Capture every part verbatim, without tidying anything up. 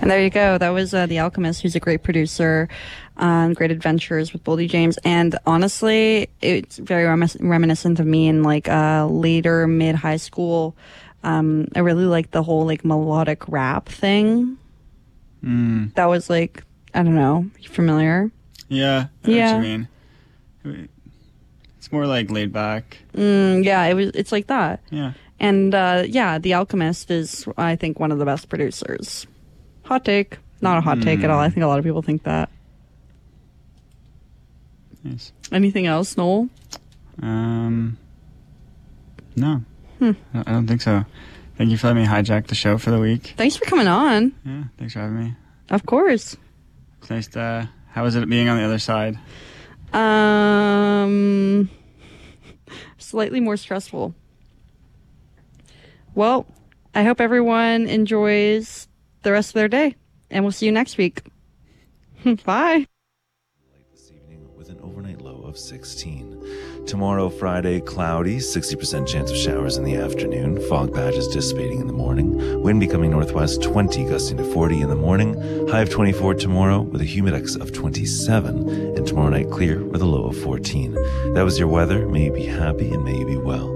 And there you go. That was uh, The Alchemist, who's a great producer on Great Adventures with Boldy James. And honestly, it's very remis- reminiscent of me in like uh, later mid high school. Um, I really like the whole like melodic rap thing. Mm. That was like, I don't know, you familiar? Yeah, I know yeah. what you mean. It's more like laid back. Mm, yeah, it was. It's like that. Yeah. And uh, yeah, The Alchemist is, I think, one of the best producers. Hot take. Not a hot mm. take at all. I think a lot of people think that. Nice. Anything else, Noel? Um, no. Hmm. I don't think so. Thank you for letting me hijack the show for the week. Thanks for coming on. Yeah, thanks for having me. Of course. It's nice to, how was it being on the other side? Um, slightly more stressful. Well, I hope everyone enjoys the rest of their day, and we'll see you next week. Bye. This evening with an overnight low of sixteen. Tomorrow, Friday, cloudy, sixty percent chance of showers in the afternoon. Fog patches dissipating in the morning. Wind becoming northwest, twenty, gusting to forty in the morning. High of twenty-four tomorrow with a humidex of twenty-seven. And tomorrow night clear with a low of fourteen. That was your weather. May you be happy and may you be well.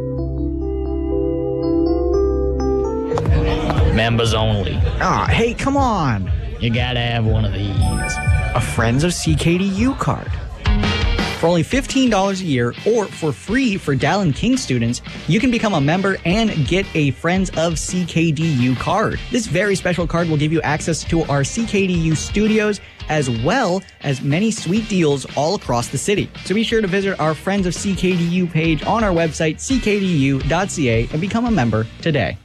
Members only. Ah, hey, come on. You gotta have one of these. A Friends of C K D U card. For only fifteen dollars a year, or for free for Dallin King students, you can become a member and get a Friends of C K D U card. This very special card will give you access to our C K D U studios, as well as many sweet deals all across the city. So be sure to visit our Friends of C K D U page on our website, c k d u dot c a, and become a member today.